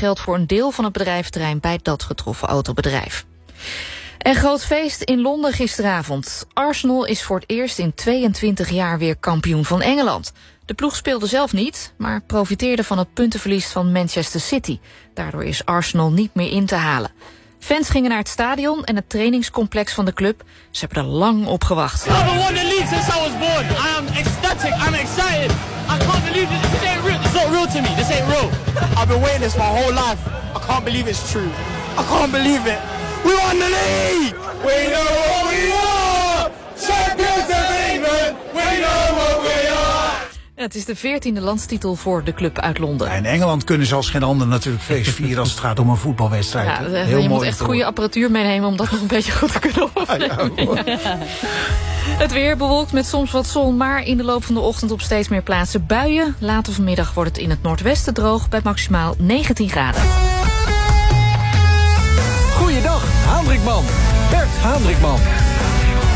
geldt voor een deel van het bedrijventerrein bij dat getroffen autobedrijf. En groot feest in Londen gisteravond. Arsenal is voor het eerst in 22 jaar weer kampioen van Engeland. De ploeg speelde zelf niet, maar profiteerde van het puntenverlies van Manchester City. Daardoor is Arsenal niet meer in te halen. Fans gingen naar het stadion en het trainingscomplex van de club. Ze hebben er lang op gewacht. I haven't won the league since I was born. I am ecstatic. I'm excited. I can't believe it. This ain't real. It's not real to me. This ain't real. I've been waiting this my whole life. I can't believe it's true. I can't believe it. We won the league. We know what we are. Champions of England. We know what we are. Het is de 14e landstitel voor de club uit Londen. Ja, in Engeland kunnen ze als geen ander natuurlijk feest vieren als het gaat om een voetbalwedstrijd. Ja, Heel je mooi moet echt goede apparatuur meenemen om dat nog een beetje goed te kunnen opnemen. Ja. Het weer bewolkt met soms wat zon, maar in de loop van de ochtend op steeds meer plaatsen buien. Later vanmiddag wordt het in het noordwesten droog bij maximaal 19 graden. Goeiedag, Haandrikman. Bert Haandrikman.